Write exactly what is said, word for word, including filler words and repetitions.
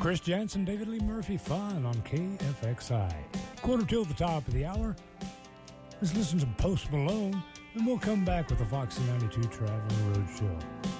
Chris Jansen, David Lee Murphy, Fun on K F X I. Quarter till the top of the hour. Let's listen to Post Malone, and we'll come back with the Foxy ninety-two Traveling Road Show.